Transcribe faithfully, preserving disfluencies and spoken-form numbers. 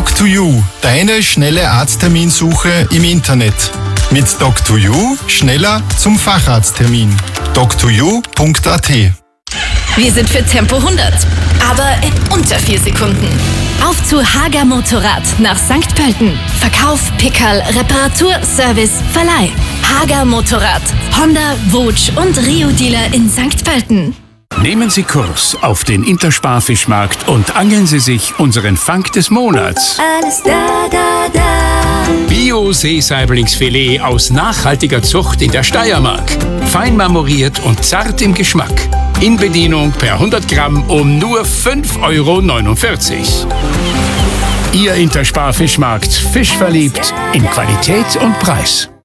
Doctor You, deine schnelle Arztterminsuche im Internet. Mit Doctor You schneller zum Facharzttermin. doctor you punkt a t. Wir sind für Tempo hundert, aber in unter vier Sekunden. Auf zu Hager Motorrad nach Sankt Pölten. Verkauf, Pickerl, Reparatur, Service, Verleih. Hager Motorrad, Honda, Wutsch und Rio-Dealer in Sankt Pölten. Nehmen Sie Kurs auf den Intersparfischmarkt und angeln Sie sich unseren Fang des Monats. Alles da, da, da. Bio-Seesaiblingsfilet aus nachhaltiger Zucht in der Steiermark. Fein marmoriert und zart im Geschmack. In Bedienung per hundert Gramm um nur fünf Euro neunundvierzig. Ihr Intersparfischmarkt, fischverliebt in Qualität und Preis.